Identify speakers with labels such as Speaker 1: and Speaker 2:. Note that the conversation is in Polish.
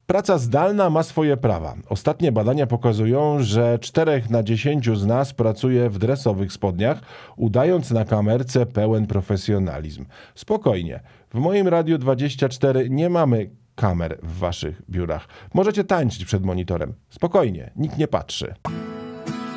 Speaker 1: Praca zdalna ma swoje prawa. Ostatnie badania pokazują, że 4 na 10 z nas pracuje w dresowych spodniach, udając na kamerce pełen profesjonalizm. Spokojnie. W moim Radiu 24 nie mamy kamer w waszych biurach. Możecie tańczyć przed monitorem. Spokojnie, nikt nie patrzy.